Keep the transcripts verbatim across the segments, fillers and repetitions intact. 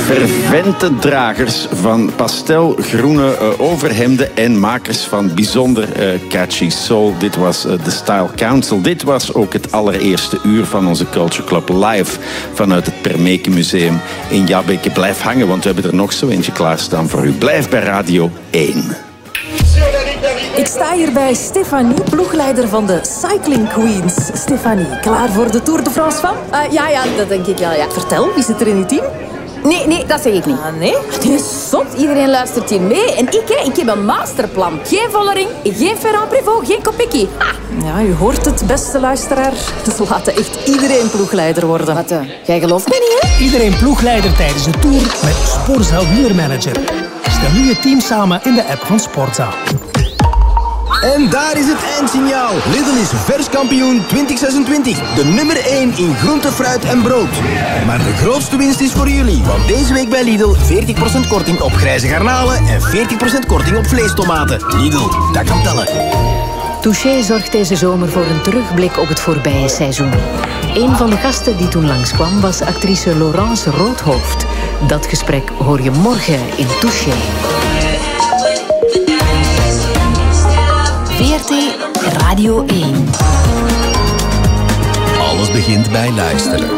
Fervente dragers van pastelgroene uh, overhemden en makers van bijzonder uh, catchy soul. Dit was uh, de Style Council. Dit was ook het allereerste uur van onze Culture Club live vanuit het Permeke Museum in Jabbeke. Blijf hangen, want we hebben er nog zo eentje klaarstaan voor u. Blijf bij Radio één. Ik sta hier bij Stefanie, ploegleider van de Cycling Queens. Stefanie, klaar voor de Tour de France van? Uh, ja, ja, dat denk ik wel, ja. Vertel, wie zit er in uw team? Nee, nee, dat zeg ik niet. Ah, nee? Het is zot. Iedereen luistert hier mee. En ik, hè, ik heb een masterplan. Geen Vollering, geen Ferrand Prévot, geen Kopecky. Ha! Ja, u hoort het, beste luisteraar. Ze laten echt iedereen ploegleider worden. Wat, uh, jij gelooft me niet, hè? Iedereen ploegleider tijdens de Tour met Sporza Wielermanager. Stel nu je team samen in de app van Sporza. En daar is het eindsignaal. Lidl is verskampioen twintig zesentwintig. De nummer één in groente, fruit en brood. Maar de grootste winst is voor jullie. Want deze week bij Lidl veertig procent korting op grijze garnalen en veertig procent korting op vleestomaten. Lidl, dat kan tellen. Touché zorgt deze zomer voor een terugblik op het voorbije seizoen. Een van de gasten die toen langskwam was actrice Laurence Roodhoofd. Dat gesprek hoor je morgen in Touché. V R T Radio één. Alles begint bij luisteren.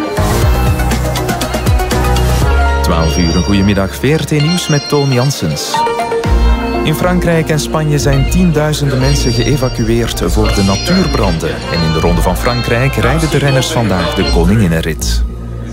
twaalf uur, een goedemiddag. V R T Nieuws met Toon Janssens. In Frankrijk en Spanje zijn tienduizenden mensen geëvacueerd voor de natuurbranden. En in de Ronde van Frankrijk rijden de renners vandaag de Koninginnenrit.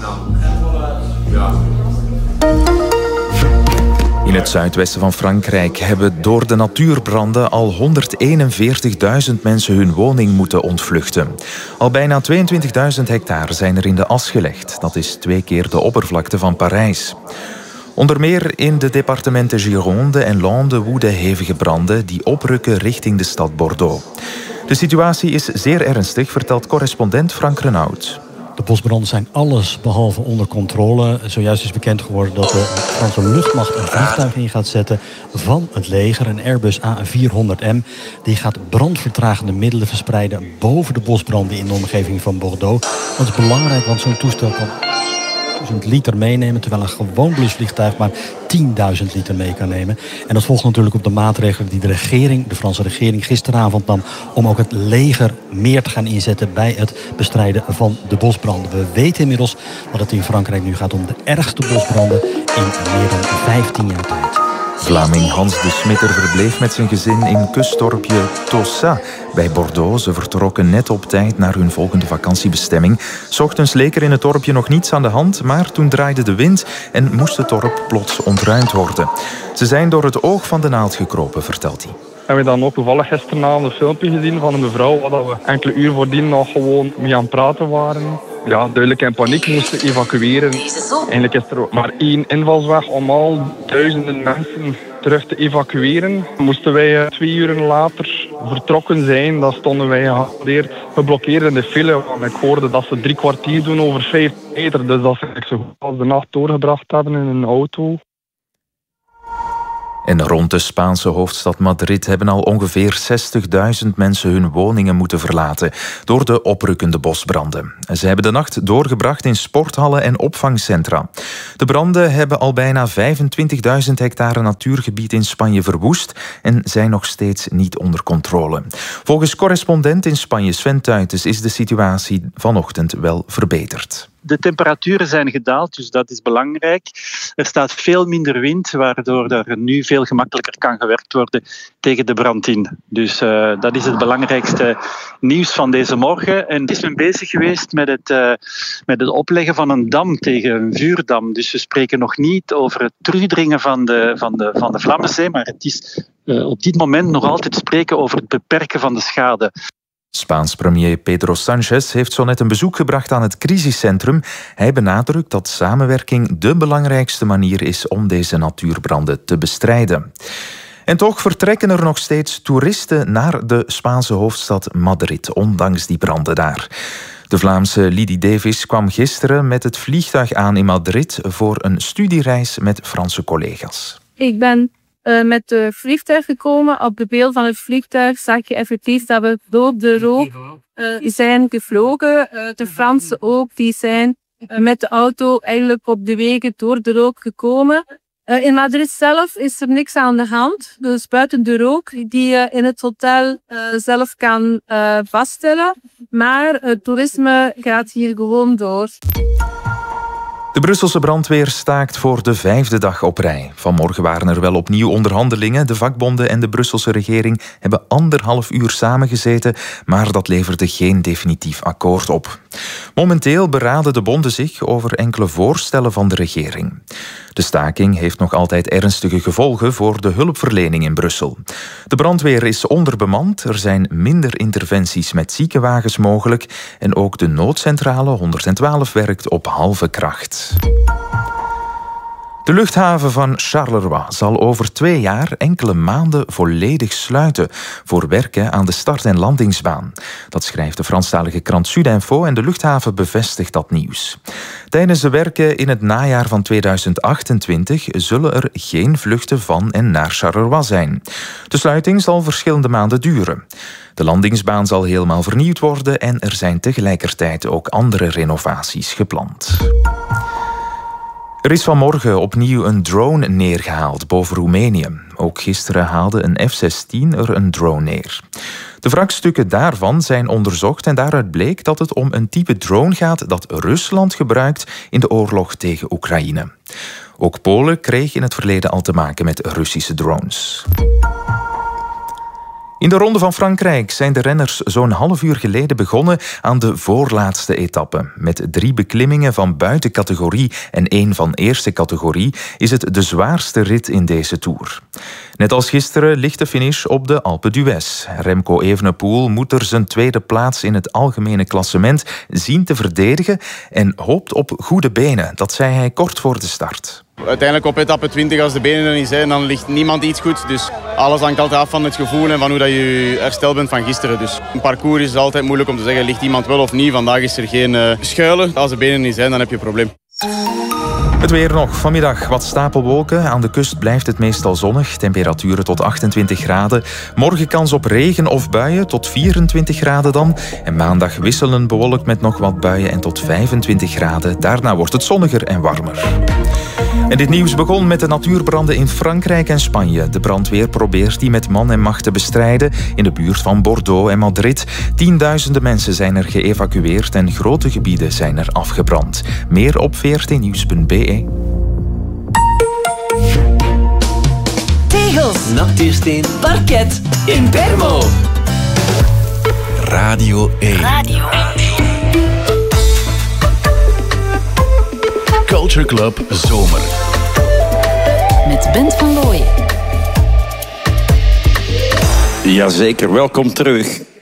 In het zuidwesten van Frankrijk hebben door de natuurbranden al honderdeenenveertigduizend mensen hun woning moeten ontvluchten. Al bijna tweeëntwintigduizend hectare zijn er in de as gelegd. Dat is twee keer de oppervlakte van Parijs. Onder meer in de departementen Gironde en Landes woeden hevige branden die oprukken richting de stad Bordeaux. De situatie is zeer ernstig, vertelt correspondent Frank Renaud. De bosbranden zijn alles behalve onder controle. Zojuist is bekend geworden dat de Franse luchtmacht een vliegtuig in gaat zetten van het leger, een Airbus A vierhonderd M. Die gaat brandvertragende middelen verspreiden boven de bosbranden in de omgeving van Bordeaux. Dat is belangrijk, want zo'n toestel kan duizend liter meenemen, terwijl een gewoon blusvliegtuig maar tienduizend liter mee kan nemen. En dat volgt natuurlijk op de maatregelen die de regering, de Franse regering, gisteravond nam om ook het leger meer te gaan inzetten bij het bestrijden van de bosbranden. We weten inmiddels dat het in Frankrijk nu gaat om de ergste bosbranden in meer dan vijftien jaar tijd. Vlaming Hans de Smitter verbleef met zijn gezin in kustdorpje Tossa bij Bordeaux. Ze vertrokken net op tijd naar hun volgende vakantiebestemming. 's Ochtends leek er in het dorpje nog niets aan de hand, maar toen draaide de wind en moest het dorp plots ontruimd worden. Ze zijn door het oog van de naald gekropen, vertelt hij. En we dan ook toevallig gisteravond een filmpje gezien van een mevrouw waar we enkele uur voordien nog gewoon mee aan het praten waren. Ja, duidelijk in paniek moesten evacueren. Eigenlijk is er maar één invalsweg om al duizenden mensen terug te evacueren. Moesten wij twee uur later vertrokken zijn, dan stonden wij geblokkeerd, geblokkeerd in de file. Want ik hoorde dat ze drie kwartier doen over vijf meter. Dus dat ze zo goed als de nacht doorgebracht hebben in een auto. En rond de Spaanse hoofdstad Madrid hebben al ongeveer zestigduizend mensen hun woningen moeten verlaten door de oprukkende bosbranden. Ze hebben de nacht doorgebracht in sporthallen en opvangcentra. De branden hebben al bijna vijfentwintigduizend hectare natuurgebied in Spanje verwoest en zijn nog steeds niet onder controle. Volgens correspondent in Spanje Sven Tuitens is de situatie vanochtend wel verbeterd. De temperaturen zijn gedaald, dus dat is belangrijk. Er staat veel minder wind, waardoor er nu veel gemakkelijker kan gewerkt worden tegen de brand in. Dus uh, dat is het belangrijkste nieuws van deze morgen. En is men bezig geweest met het, uh, met het opleggen van een dam tegen een vuurdam. Dus we spreken nog niet over het terugdringen van de, van de, van de Vlammenzee, maar het is uh, op dit moment nog altijd spreken over het beperken van de schade. Spaans premier Pedro Sánchez heeft zo net een bezoek gebracht aan het crisiscentrum. Hij benadrukt dat samenwerking de belangrijkste manier is om deze natuurbranden te bestrijden. En toch vertrekken er nog steeds toeristen naar de Spaanse hoofdstad Madrid, ondanks die branden daar. De Vlaamse Lydie Davis kwam gisteren met het vliegtuig aan in Madrid voor een studiereis met Franse collega's. Ik ben Uh, met het vliegtuig gekomen. Op de beeld van het vliegtuig zag je effectief dat we door de rook uh, zijn gevlogen. Uh, de Fransen ook, die zijn uh, met de auto eigenlijk op de wegen door de rook gekomen. Uh, in Madrid zelf is er niks aan de hand. Dus buiten de rook die je in het hotel uh, zelf kan uh, vaststellen. Maar het toerisme gaat hier gewoon door. De Brusselse brandweer staakt voor de vijfde dag op rij. Vanmorgen waren er wel opnieuw onderhandelingen. De vakbonden en de Brusselse regering hebben anderhalf uur samengezeten, maar dat leverde geen definitief akkoord op. Momenteel beraden de bonden zich over enkele voorstellen van de regering. De staking heeft nog altijd ernstige gevolgen voor de hulpverlening in Brussel. De brandweer is onderbemand, er zijn minder interventies met ziekenwagens mogelijk en ook de noodcentrale honderdtwaalf werkt op halve kracht. De luchthaven van Charleroi zal over twee jaar enkele maanden volledig sluiten voor werken aan de start- en landingsbaan. Dat schrijft de Franstalige krant Sudinfo en de luchthaven bevestigt dat nieuws. Tijdens de werken in het najaar van tweeduizend achtentwintig zullen er geen vluchten van en naar Charleroi zijn. De sluiting zal verschillende maanden duren. De landingsbaan zal helemaal vernieuwd worden en er zijn tegelijkertijd ook andere renovaties gepland. Er is vanmorgen opnieuw een drone neergehaald boven Roemenië. Ook gisteren haalde een F zestien er een drone neer. De wrakstukken daarvan zijn onderzocht en daaruit bleek dat het om een type drone gaat dat Rusland gebruikt in de oorlog tegen Oekraïne. Ook Polen kreeg in het verleden al te maken met Russische drones. In de Ronde van Frankrijk zijn de renners zo'n half uur geleden begonnen aan de voorlaatste etappe. Met drie beklimmingen van buitencategorie en één van eerste categorie is het de zwaarste rit in deze Tour. Net als gisteren ligt de finish op de Alpe d'Huez. Remco Evenepoel moet er zijn tweede plaats in het algemene klassement zien te verdedigen en hoopt op goede benen. Dat zei hij kort voor de start. Uiteindelijk op etappe twintig, als de benen er niet zijn, dan ligt niemand iets goed. Dus alles hangt altijd af van het gevoel en van hoe dat je hersteld bent van gisteren. Dus een parcours is altijd moeilijk om te zeggen, ligt iemand wel of niet. Vandaag is er geen uh, schuilen. Als de benen niet zijn, dan heb je een probleem. Het weer nog. Vanmiddag wat stapelwolken. Aan de kust blijft het meestal zonnig. Temperaturen tot achtentwintig graden. Morgen kans op regen of buien tot vierentwintig graden dan. En maandag wisselen bewolkt met nog wat buien en tot vijfentwintig graden. Daarna wordt het zonniger en warmer. En dit nieuws begon met de natuurbranden in Frankrijk en Spanje. De brandweer probeert die met man en macht te bestrijden in de buurt van Bordeaux en Madrid. Tienduizenden mensen zijn er geëvacueerd en grote gebieden zijn er afgebrand. Meer op v r t nieuws punt b e. Tegels, natuursteen, parket, in Bermo. Radio één. Radio één. Culture Club Zomer. Met Bent van Looy. Jazeker, welkom terug.